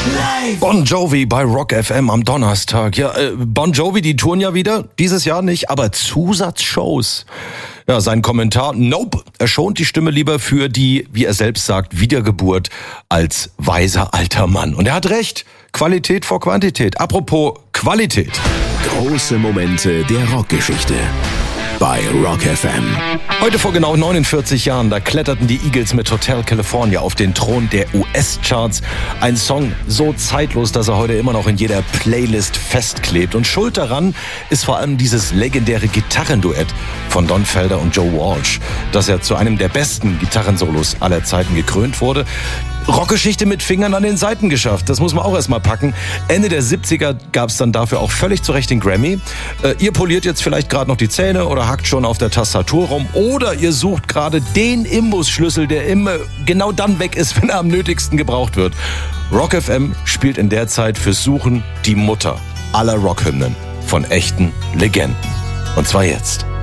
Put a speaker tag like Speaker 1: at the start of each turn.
Speaker 1: Bon Jovi bei Rock FM am Donnerstag. Ja, Bon Jovi, die touren ja wieder. Dieses Jahr nicht, aber Zusatzshows. Ja, sein Kommentar, nope, er schont die Stimme lieber für die, wie er selbst sagt, Wiedergeburt als weiser alter Mann. Und er hat recht, Qualität vor Quantität. Apropos Qualität.
Speaker 2: Große Momente der Rockgeschichte bei Rock FM.
Speaker 1: Heute vor genau 49 Jahren, da kletterten die Eagles mit Hotel California auf den Thron der US-Charts. Ein Song so zeitlos, dass er heute immer noch in jeder Playlist festklebt. Und schuld daran ist vor allem dieses legendäre Gitarrenduett von Don Felder und Joe Walsh, das ja zu einem der besten Gitarrensolos aller Zeiten gekrönt wurde. Rockgeschichte mit Fingern an den Seiten geschafft. Das muss man auch erstmal packen. Ende der 70er gab es dann dafür auch völlig zu Recht den Grammy. Ihr poliert jetzt vielleicht gerade noch die Zähne oder hackt schon auf der Tastatur rum oder ihr sucht gerade den Imbusschlüssel, der immer genau dann weg ist, wenn er am nötigsten gebraucht wird. Rock FM spielt in der Zeit fürs Suchen die Mutter aller Rockhymnen von echten Legenden. Und zwar jetzt.